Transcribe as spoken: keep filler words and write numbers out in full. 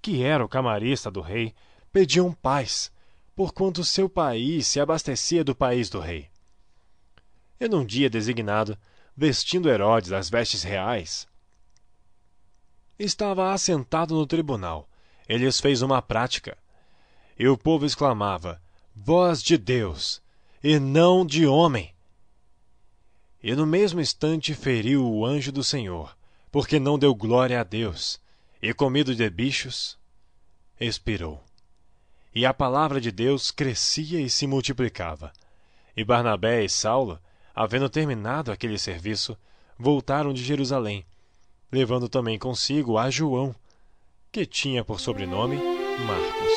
que era o camarista do rei, pediam paz, porquanto seu país se abastecia do país do rei. E num dia designado, vestindo Herodes as vestes reais, estava assentado no tribunal. Ele lhes fez uma prática. E o povo exclamava: voz de Deus, e não de homem. E no mesmo instante feriu o anjo do Senhor, porque não deu glória a Deus, e comido de bichos, expirou. E a palavra de Deus crescia e se multiplicava. E Barnabé e Saulo, havendo terminado aquele serviço, voltaram de Jerusalém, levando também consigo a João, que tinha por sobrenome Marcos.